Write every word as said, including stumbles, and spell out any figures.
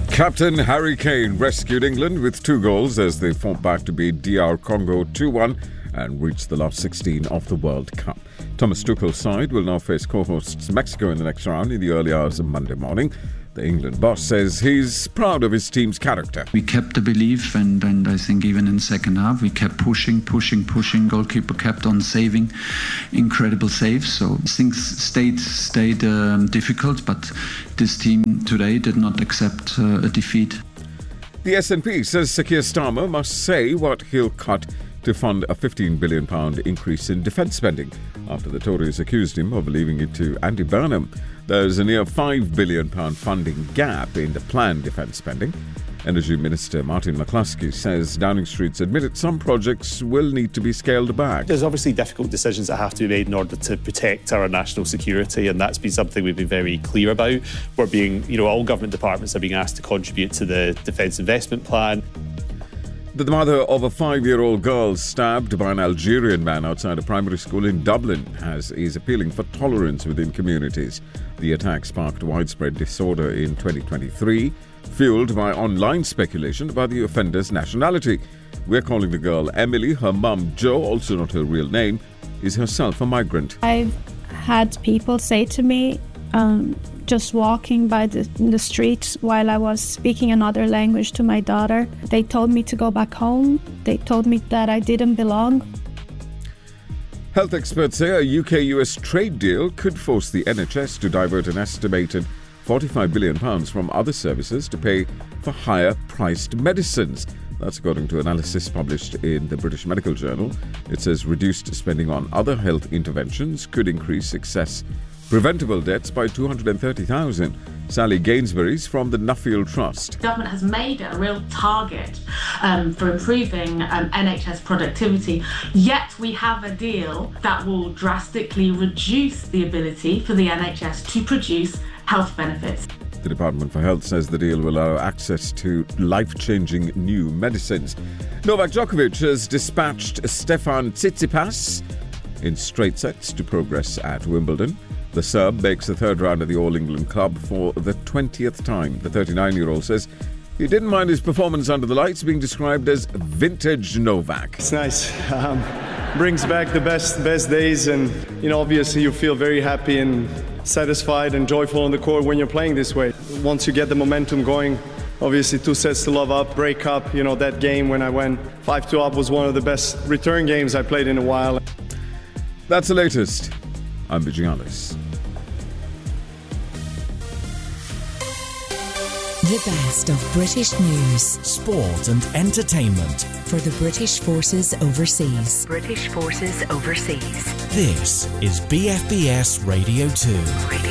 Captain Harry Kane rescued England with two goals as they fought back to beat D R Congo two one and reached the last sixteen of the World Cup. Thomas Tuchel's side will now face co-hosts Mexico in the next round in the early hours of Monday morning. The England boss says he's proud of his team's character. We kept the belief, and, and I think even in the second half, we kept pushing, pushing, pushing. Goalkeeper kept on saving, incredible saves. So things stayed stayed um, difficult, but this team today did not accept uh, a defeat. The S N P says Sir Keir Starmer must say what he'll cut to fund a fifteen billion pounds increase in defence spending after the Tories accused him of leaving it to Andy Burnham. There's a near five billion pounds funding gap in the planned defence spending. Energy Minister Martin McCluskey says Downing Street's admitted some projects will need to be scaled back. There's obviously difficult decisions that have to be made in order to protect our national security, and that's been something we've been very clear about. We're being, you know, all government departments are being asked to contribute to the Defence Investment Plan. The mother of a five-year-old girl stabbed by an Algerian man outside a primary school in Dublin has is appealing for tolerance within communities. The attack sparked widespread disorder in twenty twenty-three, fueled by online speculation about the offender's nationality. We're calling the girl Emily. Her mum, Jo, also not her real name, is herself a migrant. I've had people say to me, um, just walking by the, the street while I was speaking another language to my daughter, they told me to go back home. They told me that I didn't belong. Health experts say a U K U S trade deal could force the N H S to divert an estimated forty-five billion pounds from other services to pay for higher-priced medicines. That's according to analysis published in the British Medical Journal. It says reduced spending on other health interventions could increase excess preventable deaths by two hundred thirty thousand. Sally Gainsbury's from the Nuffield Trust. The government has made it a real target um, for improving um, N H S productivity, yet we have a deal that will drastically reduce the ability for the N H S to produce health benefits. The Department for Health says the deal will allow access to life-changing new medicines. Novak Djokovic has dispatched Stefan Tsitsipas in straight sets to progress at Wimbledon. The Serb makes the third round of the All England Club for the twentieth time. The thirty-nine-year-old says he didn't mind his performance under the lights being described as vintage Novak. It's nice. Um, brings back the best best days, and you know, obviously you feel very happy and satisfied and joyful on the court when you're playing this way. Once you get the momentum going, obviously two sets to love up, break up, you know, that game when I went five two up was one of the best return games I played in a while. That's the latest. I'm Vijay Alice. The best of British news, sport and entertainment for the British Forces Overseas. British Forces Overseas. This is B F B S Radio two. Radio